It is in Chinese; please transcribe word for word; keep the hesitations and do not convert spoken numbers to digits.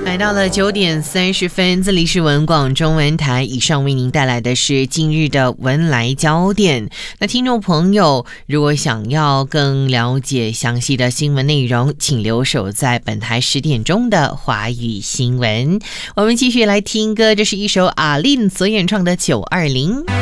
来到了九点三十分，这里是文广中文台，以上为您带来的是今日的文来焦点。那听众朋友，如果想要更了解详细的新闻内容，请留守在本台十点钟的华语新闻。我们继续来听歌，这是一首阿令所演唱的九二零。